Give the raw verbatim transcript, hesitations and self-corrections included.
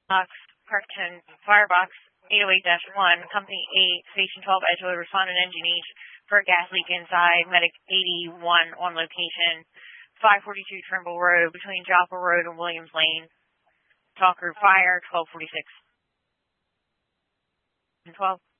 Box, Park ten, Firebox eight oh eight dash one, Company eight, Station twelve, Edgewood, responded engine each for a gas leak inside, Medic eighty-one on location, five forty-two Trimble Road, between Joppa Road and Williams Lane. Talker Fire, twelve forty-six. twelve.